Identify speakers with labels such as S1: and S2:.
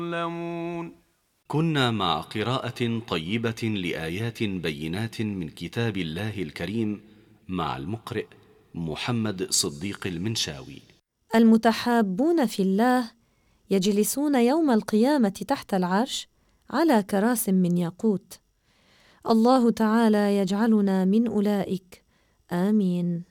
S1: يعلمون.
S2: كنا مع قراءة طيبة لآيات بينات من كتاب الله الكريم مع المقرئ محمد صديق المنشاوي.
S3: المتحابون في الله يجلسون يوم القيامة تحت العرش على كراس من ياقوت. الله تعالى يجعلنا من أولئك، آمين.